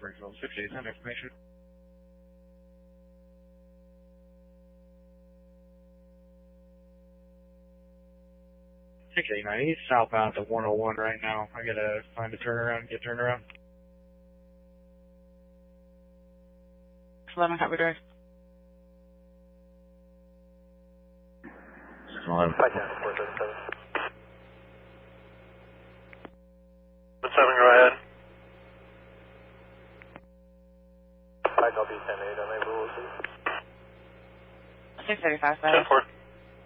Springfield 6810 information. 689, he's southbound to 101 right now. I gotta find a turnaround, get turned around. 11, copy drive. 11. 7, go ahead. 635, 10-4.